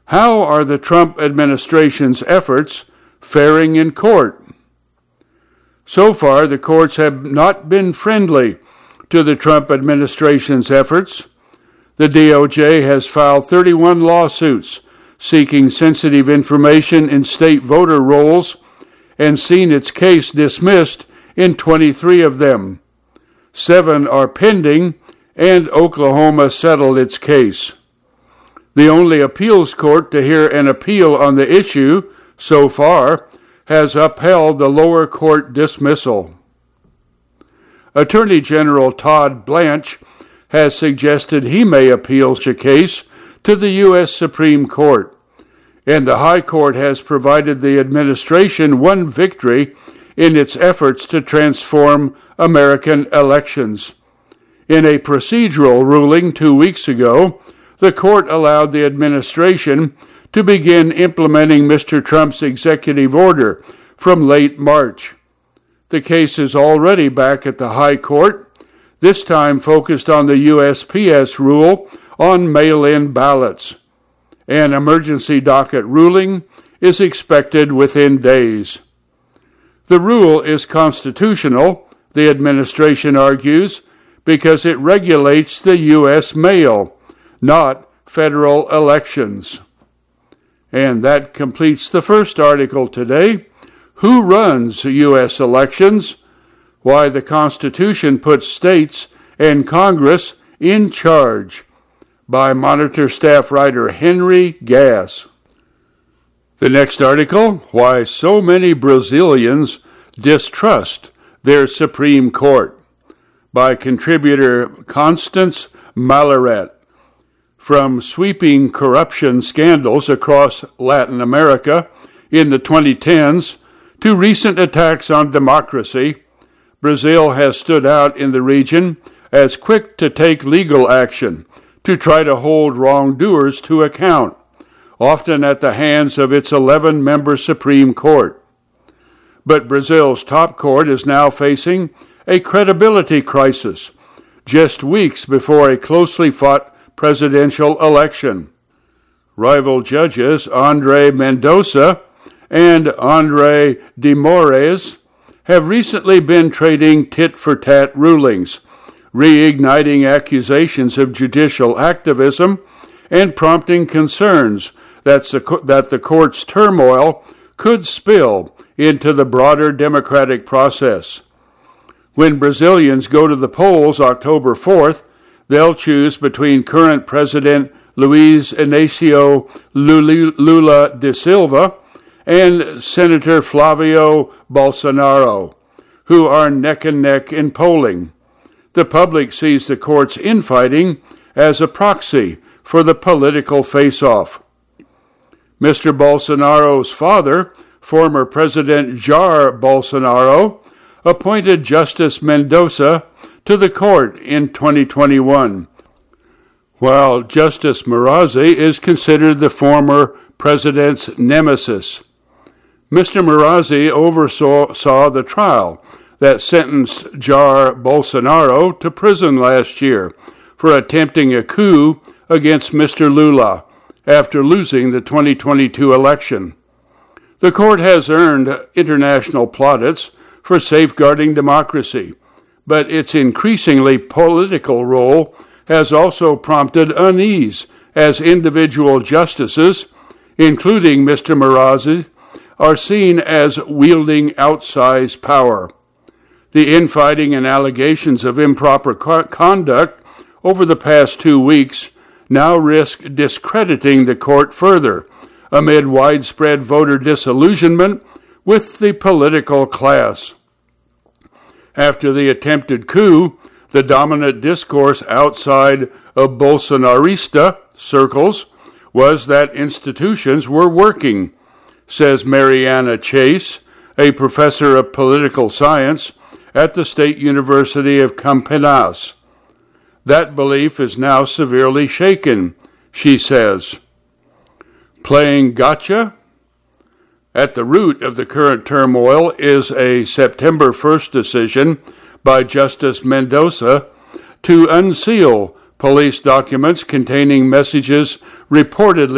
How are the Trump administration's efforts faring in court? So far, the courts have not been friendly to the Trump administration's efforts. The DOJ has filed 31 lawsuits seeking sensitive information in state voter rolls and seen its case dismissed in 23 of them. 7 are pending, and Oklahoma settled its case. The only appeals court to hear an appeal on the issue so far has upheld the lower court dismissal. Attorney General Todd Blanche has suggested he may appeal the case to the U.S. Supreme Court, and the High Court has provided the administration one victory in its efforts to transform American elections. In a procedural ruling 2 weeks ago, the court allowed the administration to begin implementing Mr. Trump's executive order from late March. The case is already back at the High Court, this time focused on the USPS rule on mail-in ballots. An emergency docket ruling is expected within days. The rule is constitutional, the administration argues, because it regulates the U.S. mail, not federal elections. And that completes the first article today. Who runs U.S. elections? Why the Constitution puts states and Congress in charge, by Monitor staff writer Henry Gass. The next article, Why So Many Brazilians Distrust Their Supreme Court, by contributor Constance Malaret. From sweeping corruption scandals across Latin America in the 2010s to recent attacks on democracy, Brazil has stood out in the region as quick to take legal action to try to hold wrongdoers to account, often at the hands of its 11-member Supreme Court. But Brazil's top court is now facing a credibility crisis, just weeks before a closely fought presidential election. Rival judges André Mendonça and André de Moraes have recently been trading tit-for-tat rulings, reigniting accusations of judicial activism and prompting concerns that the court's turmoil could spill into the broader democratic process. When Brazilians go to the polls October 4th, they'll choose between current President Luiz Inácio Lula da Silva and Senator Flávio Bolsonaro, who are neck and neck in polling. The public sees the court's infighting as a proxy for the political face-off. Mr. Bolsonaro's father, former President Jair Bolsonaro, appointed Justice Mendonça to the court in 2021, while Justice Marazzi is considered the former president's nemesis. Mr. Marazzi oversaw the trial that sentenced Jair Bolsonaro to prison last year for attempting a coup against Mr. Lula after losing the 2022 election. The court has earned international plaudits for safeguarding democracy, but its increasingly political role has also prompted unease as individual justices, including Mr. Marazzi, are seen as wielding outsized power. The infighting and allegations of improper conduct over the past 2 weeks now risk discrediting the court further amid widespread voter disillusionment with the political class. After the attempted coup, the dominant discourse outside of Bolsonarista circles was that institutions were working, says Mariana Chase, a professor of political science at the State University of Campinas. That belief is now severely shaken, she says. Playing gotcha? At the root of the current turmoil is a September 1st decision by Justice Mendonça to unseal police documents containing messages reportedly